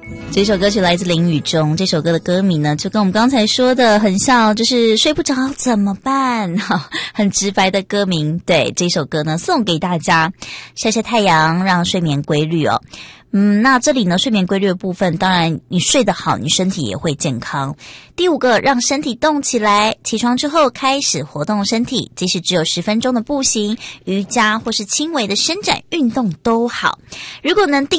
这首歌曲来自林宇中，这首歌的歌名呢就跟我们刚才说的很像，就是睡不着怎么办，很直白的歌名。对，这首歌呢送给大家，晒晒太阳让睡眠规律哦。那这里呢睡眠规律的部分，当然你睡得好，你身体也会健康。第5个，让身体动起来，起床之后开始活动身体，即使只有10分钟的步行、瑜伽或是轻微的伸展运动都好。如果能定